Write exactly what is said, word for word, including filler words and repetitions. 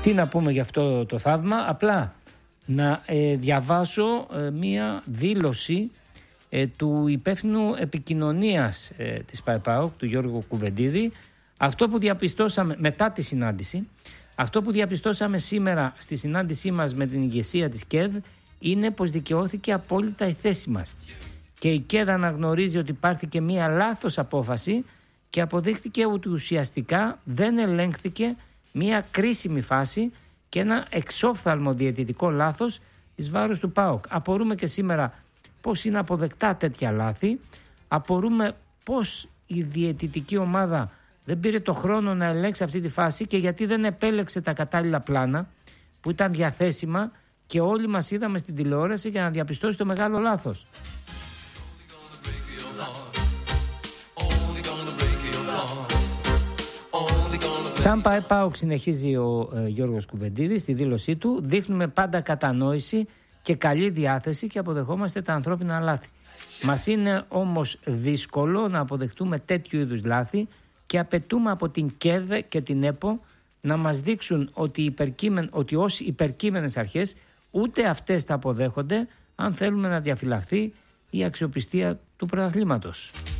Τι να πούμε για αυτό το θαύμα? Απλά να ε, διαβάσω ε, μία δήλωση ε, του υπεύθυνου επικοινωνίας ε, της ΠΑΕΠΑΟΚ, του Γιώργου Κουβεντίδη. Αυτό που διαπιστώσαμε μετά τη συνάντηση, αυτό που διαπιστώσαμε σήμερα στη συνάντησή μας με την ηγεσία της ΚΕΔ είναι πως δικαιώθηκε απόλυτα η θέση μας. Και η ΚΕΔ αναγνωρίζει ότι υπάρχει και μία λάθος απόφαση και αποδείχθηκε ότι ουσιαστικά δεν ελέγχθηκε μία κρίσιμη φάση και ένα εξόφθαλμο διαιτητικό λάθος εις βάρος του ΠΑΟΚ. Απορούμε και σήμερα πώς είναι αποδεκτά τέτοια λάθη. Απορούμε πώς η διαιτητική ομάδα δεν πήρε το χρόνο να ελέγξει αυτή τη φάση και γιατί δεν επέλεξε τα κατάλληλα πλάνα που ήταν διαθέσιμα και όλοι μας είδαμε στην τηλεόραση για να διαπιστώσει το μεγάλο λάθος. Σαν ΠΑΕΠΑΟΚ, συνεχίζει ο ε, Γιώργος Κουβεντίδης στη δήλωσή του, δείχνουμε πάντα κατανόηση και καλή διάθεση και αποδεχόμαστε τα ανθρώπινα λάθη. Μας είναι όμως δύσκολο να αποδεχτούμε τέτοιου είδους λάθη και απαιτούμε από την ΚΕΔ και την ΕΠΟ να μας δείξουν ότι, υπερκείμεν, ότι ως υπερκείμενες αρχές ούτε αυτές τα αποδέχονται αν θέλουμε να διαφυλαχθεί η αξιοπιστία του πρωταθλήματος.